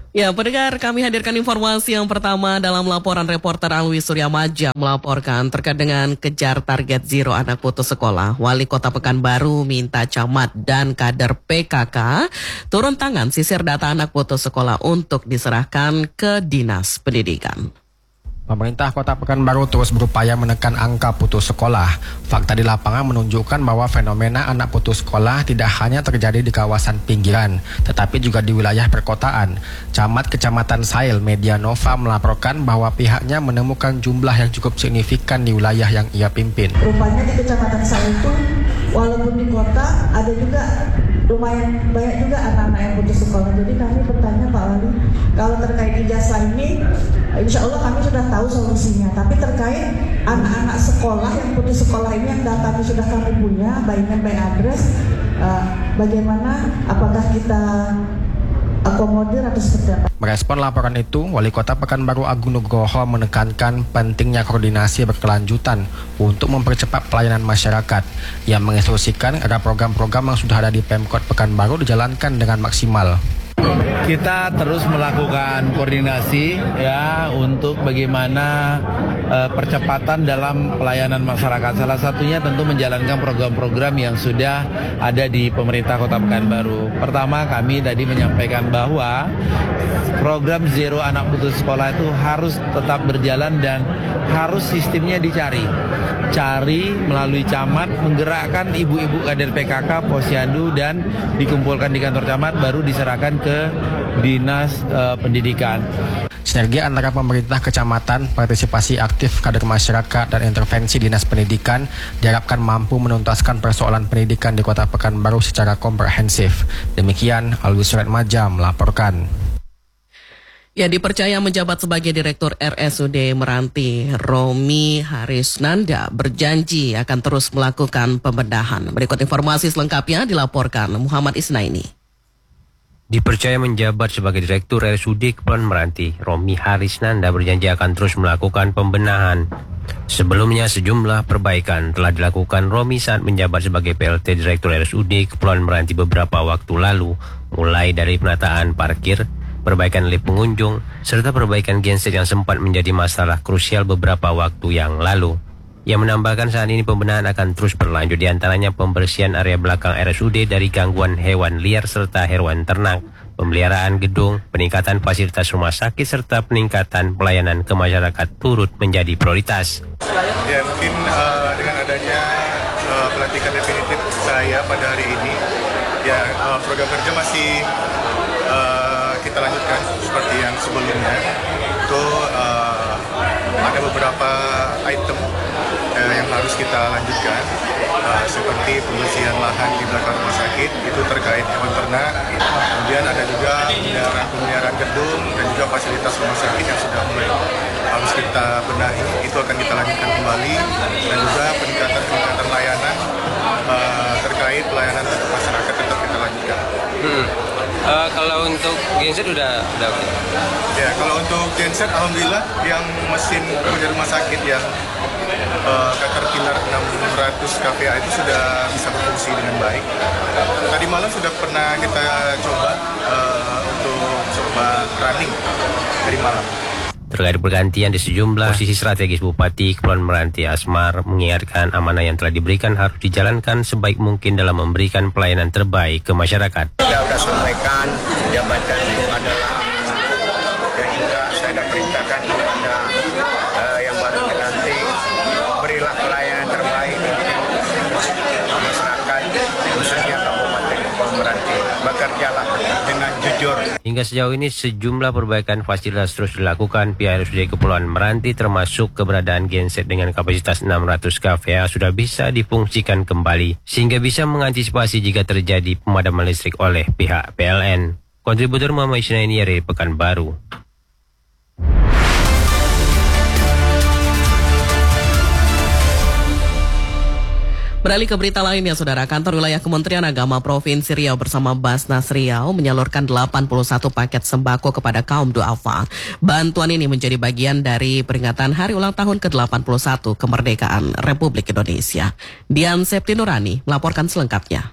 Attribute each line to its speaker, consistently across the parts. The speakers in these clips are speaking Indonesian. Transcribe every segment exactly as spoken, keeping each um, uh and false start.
Speaker 1: Ya, pendengar, kami hadirkan informasi yang pertama dalam laporan reporter Alwi Suryamaja melaporkan terkait dengan kejar target zero anak putus sekolah. Wali Kota Pekanbaru minta camat dan kader P K K turun tangan sisir data anak putus sekolah untuk diserahkan ke Dinas Pendidikan.
Speaker 2: Pemerintah Kota Pekanbaru terus berupaya menekan angka putus sekolah. Fakta di lapangan menunjukkan bahwa fenomena anak putus sekolah tidak hanya terjadi di kawasan pinggiran, tetapi juga di wilayah perkotaan. Camat Kecamatan Sail, Media Nova melaporkan bahwa pihaknya menemukan jumlah yang cukup signifikan di wilayah yang ia pimpin.
Speaker 3: Rupanya di Kecamatan Sail itu, walaupun di kota, ada juga lumayan banyak juga anak-anak yang putus sekolah. Jadi kami bertanya Pak Wali, kalau terkait ijazah ini, insya Allah kami sudah tahu solusinya. Tapi terkait anak-anak sekolah yang putus sekolah ini yang datanya sudah kami punya, by name, by address, uh, bagaimana, apakah kita akomodir atau seperti apa?
Speaker 2: Merespon laporan itu, Wali Kota Pekanbaru Agung Nugroho menekankan pentingnya koordinasi berkelanjutan untuk mempercepat pelayanan masyarakat. Yang menginstruksikan agar program-program yang sudah ada di Pemkot Pekanbaru dijalankan dengan maksimal.
Speaker 4: Kita terus melakukan koordinasi ya untuk bagaimana uh, percepatan dalam pelayanan masyarakat. Salah satunya tentu menjalankan program-program yang sudah ada di pemerintah Kota Pekanbaru. Pertama, kami tadi menyampaikan bahwa program Zero Anak Putus Sekolah itu harus tetap berjalan dan harus sistemnya dicari. Cari melalui camat, menggerakkan ibu-ibu kader P K K, Posyandu, dan dikumpulkan di kantor camat, baru diserahkan ke Dinas uh, Pendidikan.
Speaker 2: Sinergi antara pemerintah kecamatan, partisipasi aktif kader masyarakat, dan intervensi Dinas Pendidikan diharapkan mampu menuntaskan persoalan pendidikan di Kota Pekanbaru secara komprehensif. Demikian Alwi Suryamaja melaporkan.
Speaker 1: Ya, dipercaya menjabat sebagai Direktur R S U D Meranti, Romi Harisnanda berjanji akan terus melakukan pembedahan. Berikut informasi selengkapnya dilaporkan Muhammad Isnaini.
Speaker 5: Dipercaya menjabat sebagai Direktur R S U D Kepulauan Meranti, Romi Harisnanda berjanji akan terus melakukan pembenahan. Sebelumnya sejumlah perbaikan telah dilakukan Romi saat menjabat sebagai P L T Direktur R S U D Kepulauan Meranti beberapa waktu lalu, mulai dari penataan parkir, perbaikan lift pengunjung, serta perbaikan genset yang sempat menjadi masalah krusial beberapa waktu yang lalu. Ia menambahkan saat ini pembenahan akan terus berlanjut, diantaranya pembersihan area belakang R S U D dari gangguan hewan liar serta hewan ternak, pemeliharaan gedung, peningkatan fasilitas rumah sakit, serta peningkatan pelayanan ke masyarakat turut menjadi prioritas.
Speaker 6: Ya, mungkin uh, dengan adanya uh, pelantikan definitif saya pada hari ini, ya uh, program kerja masih uh, kita lanjutkan seperti yang sebelumnya. Itu uh, ada beberapa item uh, yang harus kita lanjutkan, uh, seperti pembersihan lahan di belakang rumah sakit, itu terkait hewan ternak. Kemudian ada juga pemeliharaan gedung dan juga fasilitas rumah sakit yang sudah mulai harus kita benahi, itu akan kita lanjutkan kembali. Dan juga peningkatan-peningkatan layanan uh, terkait pelayanan untuk masyarakat tetap kita lanjutkan.
Speaker 5: Hmm. Uh, kalau untuk genset udah udah oke.
Speaker 6: Ya, kalau untuk genset alhamdulillah yang mesin kerja rumah sakit yang uh, Caterpillar enam ratus K V A itu sudah bisa berfungsi dengan baik. Tadi malam sudah pernah kita coba uh, untuk coba running dari malam.
Speaker 5: Terkait pergantian di sejumlah posisi strategis, Bupati Kepulauan Meranti Asmar mengingatkan amanah yang telah diberikan harus dijalankan sebaik mungkin dalam memberikan pelayanan terbaik ke masyarakat.
Speaker 7: Saya sudah sampaikan jabatan itu adalah dan juga saya sudah perintahkan kepada uh, yang baru nanti berilah pelayanan terbaik ke masyarakat, khususnya Kabupaten Kepulauan Meranti. Bekerjalah dengan jujur.
Speaker 5: Hingga sejauh ini sejumlah perbaikan fasilitas terus dilakukan pihak R S U D Kepulauan Meranti, termasuk keberadaan genset dengan kapasitas enam ratus K V A sudah bisa difungsikan kembali sehingga bisa mengantisipasi jika terjadi pemadaman listrik oleh pihak P L N. Kontributor Muhammad Isnaini dari Pekanbaru.
Speaker 1: Beralih ke berita lainnya, Saudara. Kantor Wilayah Kementerian Agama Provinsi Riau bersama Basnas Riau menyalurkan delapan puluh satu paket sembako kepada kaum duafa. Bantuan ini menjadi bagian dari peringatan Hari Ulang Tahun ke delapan puluh satu Kemerdekaan Republik Indonesia. Dian Septi Nurani melaporkan selengkapnya.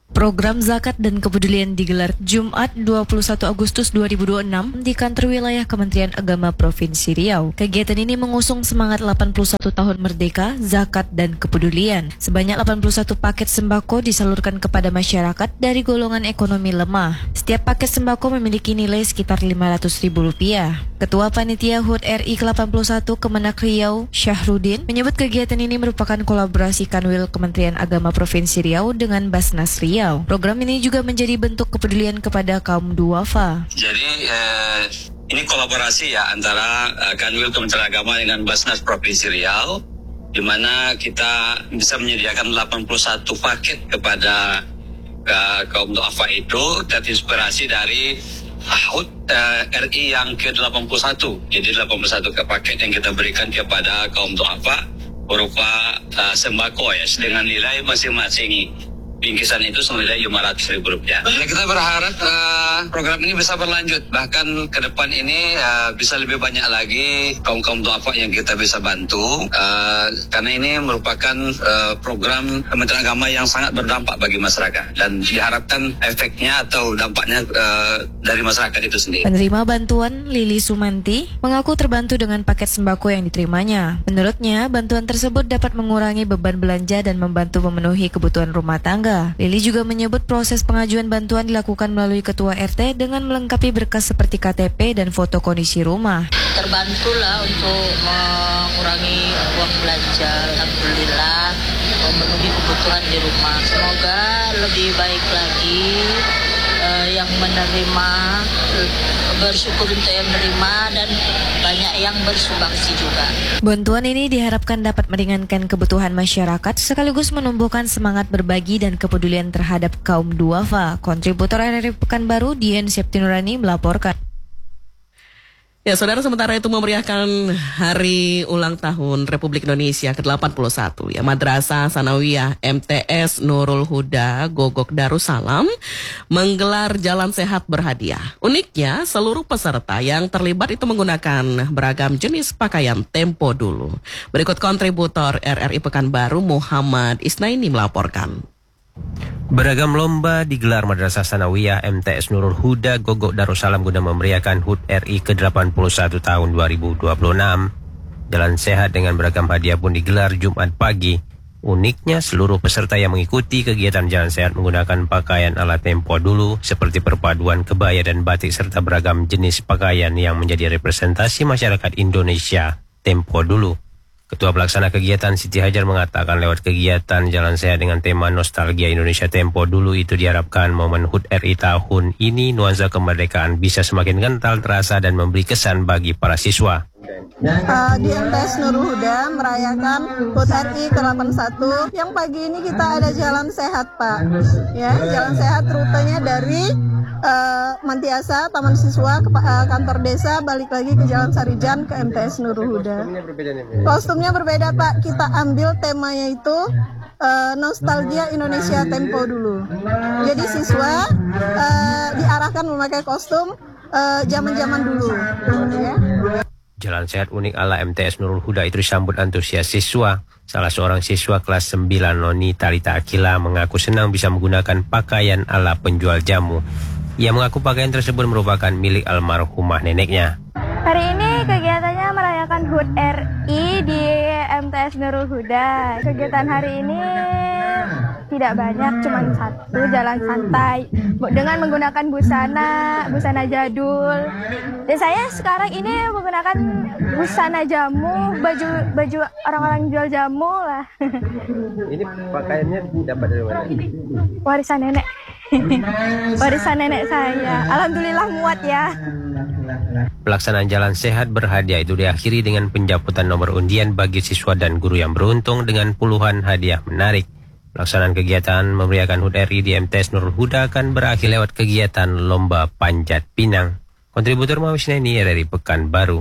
Speaker 8: Program Zakat dan Kepedulian digelar Jumat dua puluh satu Agustus dua ribu dua puluh enam di kantor wilayah Kementerian Agama Provinsi Riau. Kegiatan ini mengusung semangat delapan puluh satu tahun merdeka, zakat dan kepedulian. Sebanyak delapan puluh satu paket sembako disalurkan kepada masyarakat dari golongan ekonomi lemah. Setiap paket sembako memiliki nilai sekitar lima ratus ribu rupiah. Ketua Panitia H U D R I ke delapan puluh satu Kemenak Riau, Syahrudin, menyebut kegiatan ini merupakan kolaborasi Kanwil Kementerian Agama Provinsi Riau dengan Basnas Riau. Program ini juga menjadi bentuk kepedulian kepada kaum duafa.
Speaker 9: Jadi eh, ini kolaborasi ya antara eh, Kanwil Kementerian Agama dengan Basnas Provinsi Riau, di mana kita bisa menyediakan delapan puluh satu paket kepada eh, kaum duafa itu terinspirasi dari H U D eh, R I yang ke delapan puluh satu. Jadi delapan puluh satu paket yang kita berikan kepada kaum duafa berupa eh, sembako ya dengan nilai masing-masing. Bingkisan itu senilai lima ratus ribu rupiah. Ya, kita berharap uh, program ini bisa berlanjut. Bahkan ke depan ini uh, bisa lebih banyak lagi kaum-kaum duafa yang kita bisa bantu. Uh, karena ini merupakan uh, program Kementerian Agama yang sangat berdampak bagi masyarakat. Dan diharapkan efeknya atau dampaknya uh, dari masyarakat itu sendiri.
Speaker 8: Penerima bantuan Lili Sumanti mengaku terbantu dengan paket sembako yang diterimanya. Menurutnya, bantuan tersebut dapat mengurangi beban belanja dan membantu memenuhi kebutuhan rumah tangga. Lili juga menyebut proses pengajuan bantuan dilakukan melalui Ketua R T dengan melengkapi berkas seperti K T P dan foto kondisi rumah.
Speaker 10: Terbantulah untuk mengurangi uang belanja, alhamdulillah, memenuhi kebutuhan di rumah. Semoga lebih baik lagi eh, yang menerima, bersyukur untuk yang menerima dan banyak yang bersumbangsi juga.
Speaker 8: Bantuan ini diharapkan dapat meringankan kebutuhan masyarakat sekaligus menumbuhkan semangat berbagi dan kepedulian terhadap kaum duafa. Kontributor R R I Pekanbaru Dian Septinurani melaporkan.
Speaker 1: Ya, saudara, sementara itu memeriahkan Hari Ulang Tahun Republik Indonesia ke delapan puluh satu, ya, Madrasah Sanawiyah M T S Nurul Huda Gogok Darussalam menggelar Jalan Sehat Berhadiah. Uniknya, seluruh peserta yang terlibat itu menggunakan beragam jenis pakaian tempo dulu. Berikut kontributor R R I Pekanbaru Muhammad Isnaini melaporkan.
Speaker 5: Beragam lomba digelar Madrasah Sanawiyah M T S Nurul Huda Gogok Darussalam guna memeriahkan H U D R I ke delapan puluh satu tahun dua ribu dua puluh enam. Jalan sehat dengan beragam hadiah pun digelar Jumat pagi. Uniknya, seluruh peserta yang mengikuti kegiatan jalan sehat menggunakan pakaian ala tempo dulu seperti perpaduan kebaya dan batik serta beragam jenis pakaian yang menjadi representasi masyarakat Indonesia tempo dulu. Ketua Pelaksana Kegiatan Siti Hajar mengatakan lewat kegiatan Jalan Sehat dengan tema Nostalgia Indonesia Tempo Dulu itu diharapkan momen H U D R I tahun ini nuansa kemerdekaan bisa semakin kental terasa dan memberi kesan bagi para siswa.
Speaker 11: Uh, di M T S Nurul Huda merayakan H U D R I ke delapan puluh satu. Yang pagi ini kita ada Jalan Sehat, Pak. Ya, Jalan Sehat rutenya dari uh, Mantiasa, Taman Siswa, ke uh, kantor desa, balik lagi ke Jalan Sarijan ke M T S Nurul Huda. Kostumnya berbeda, Pak. Kita ambil temanya itu uh, Nostalgia Indonesia Tempo Dulu. Jadi siswa uh, diarahkan memakai kostum zaman-zaman uh, dulu. Ya.
Speaker 5: Jalan sehat unik ala M T S Nurul Huda itu disambut antusias siswa. Salah seorang siswa kelas sembilan, Noni Talita Akila, mengaku senang bisa menggunakan pakaian ala penjual jamu. Ia mengaku pakaian tersebut merupakan milik almarhumah neneknya.
Speaker 12: Hari ini kegiatannya merayakan H U D R I di M T S Nurul Huda. Kegiatan hari ini tidak banyak, cuma satu, jalan santai dengan menggunakan busana, busana jadul. Dan saya sekarang ini menggunakan busana jamu, baju baju orang-orang jual jamu lah.
Speaker 5: Ini pakaiannya dapat dari mana?
Speaker 12: Warisan nenek. Warisan nenek saya. Alhamdulillah muat ya.
Speaker 5: Pelaksanaan Jalan Sehat Berhadiah itu diakhiri dengan penjamputan nomor undian bagi siswa dan guru yang beruntung dengan puluhan hadiah menarik. Pelaksanaan kegiatan memeriahkan H U D R I di M T S Nurul Huda akan berakhir lewat kegiatan Lomba Panjat Pinang. Kontributor Mawisna ini dari Pekanbaru.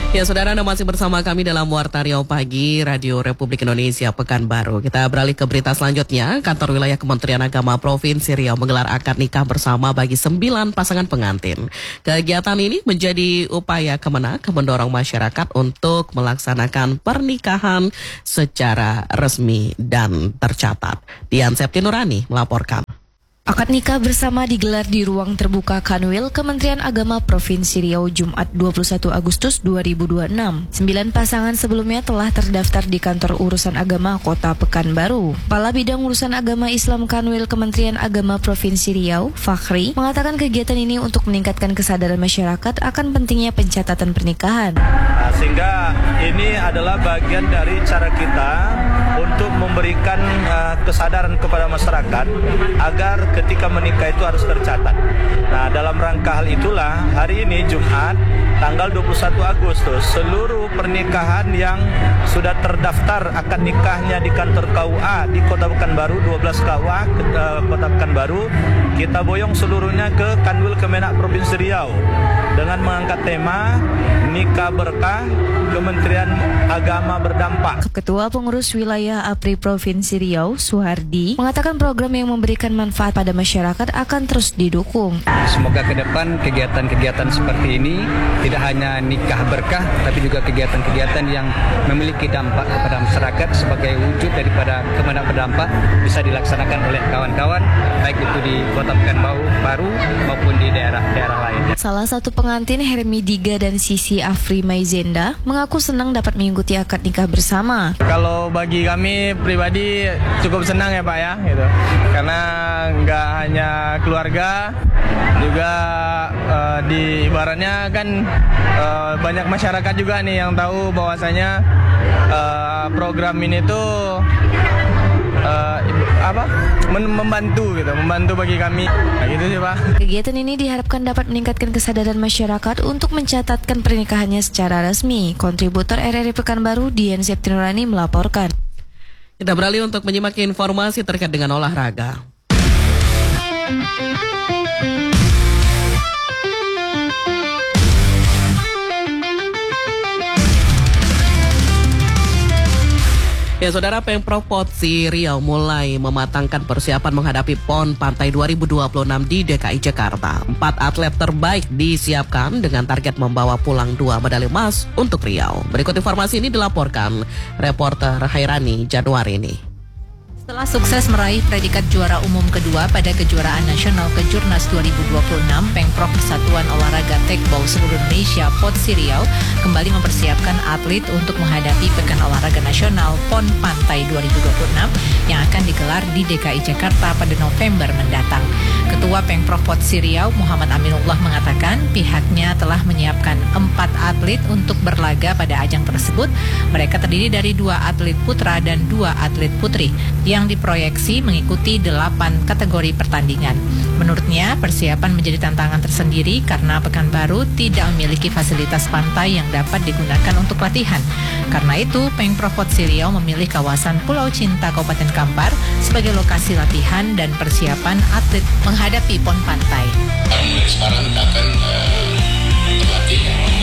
Speaker 1: Ya, saudara, Anda masih bersama kami dalam Warta Riau Pagi, Radio Republik Indonesia Pekanbaru. Kita beralih ke berita selanjutnya. Kantor Wilayah Kementerian Agama Provinsi Riau menggelar akad nikah bersama bagi sembilan pasangan pengantin. Kegiatan ini menjadi upaya Kemenak mendorong masyarakat untuk melaksanakan pernikahan secara resmi dan tercatat. Dian Septi Nurani melaporkan.
Speaker 8: Akad nikah bersama digelar di ruang terbuka Kanwil Kementerian Agama Provinsi Riau Jumat dua puluh satu Agustus dua ribu dua puluh enam. Sembilan pasangan sebelumnya telah terdaftar di Kantor Urusan Agama Kota Pekanbaru. Kepala Bidang Urusan Agama Islam Kanwil Kementerian Agama Provinsi Riau, Fakhri, mengatakan kegiatan ini untuk meningkatkan kesadaran masyarakat akan pentingnya pencatatan pernikahan.
Speaker 13: Nah, sehingga ini adalah bagian dari cara kita untuk memberikan uh, kesadaran kepada masyarakat agar ketika menikah itu harus tercatat. Nah, dalam rangka hal itulah hari ini Jumat tanggal dua puluh satu Agustus seluruh pernikahan yang sudah terdaftar akad nikahnya di kantor K U A di Kota Pekanbaru, dua belas K U A uh, Kota Pekanbaru, kita boyong seluruhnya ke Kanwil Kemenak Provinsi Riau dengan mengangkat tema Nikah Berkah Kementerian Agama Berdampak.
Speaker 8: Ketua Pengurus Wilayah A P R I Provinsi Riau, Suhardi, mengatakan program yang memberikan manfaat pada masyarakat akan terus didukung.
Speaker 14: Semoga ke depan kegiatan-kegiatan seperti ini tidak hanya nikah berkah, tapi juga kegiatan-kegiatan yang memiliki dampak kepada masyarakat sebagai wujud daripada Kemenak Berdampak bisa dilaksanakan oleh kawan-kawan, baik itu di Kota Pekanbaru maupun di daerah-daerah lain.
Speaker 8: Salah satu pengantin Hermi Diga dan Sisi Afri Maizenda mengaku senang dapat mengikuti akad nikah bersama.
Speaker 15: Kalau bagi kami pribadi cukup senang ya Pak ya, gitu. Karena nggak hanya keluarga, juga uh, di ibaratnya kan uh, banyak masyarakat juga nih yang tahu bahwasanya uh, program ini tuh uh, apa membantu gitu, membantu bagi kami. Nah, gitu sih Pak.
Speaker 8: Kegiatan ini diharapkan dapat meningkatkan kesadaran masyarakat untuk mencatatkan pernikahannya secara resmi. Kontributor R R I Pekanbaru, Dian Septi Nurani melaporkan.
Speaker 1: Kita beralih untuk menyimak informasi terkait dengan olahraga. Ya, saudara, Pemprov Provinsi Riau mulai mematangkan persiapan menghadapi PON Pantai dua ribu dua puluh enam di D K I Jakarta. Empat atlet terbaik disiapkan dengan target membawa pulang dua medali emas untuk Riau. Berikut informasi ini dilaporkan reporter Hairani Januari ini.
Speaker 16: Setelah sukses meraih predikat juara umum kedua pada kejuaraan nasional Kejurnas dua ribu dua puluh enam, Pemprov Persatuan Olahraga Tekbol seluruh Indonesia Provinsi Riau kembali mempersiapkan atlet untuk menghadapi Pekan Olahraga Nasional PON Pantai dua ribu dua puluh enam yang akan digelar di D K I Jakarta pada November mendatang. Ketua Pemprov Provinsi Riau Muhammad Aminullah mengatakan pihaknya telah menyiapkan empat atlet untuk berlaga pada ajang tersebut. Mereka terdiri dari dua atlet putra dan dua atlet putri yang diproyeksi mengikuti delapan kategori pertandingan. Menurutnya, persiapan menjadi tantangan tersendiri karena Pekanbaru tidak memiliki fasilitas pantai yang dapat digunakan untuk latihan. Karena itu, Pemprov Provinsi Riau memilih kawasan Pulau Cinta Kabupaten Kampar sebagai lokasi latihan dan persiapan atlet menghadapi PON Pantai.
Speaker 17: Mulai sekarang kita akan uh, berlatih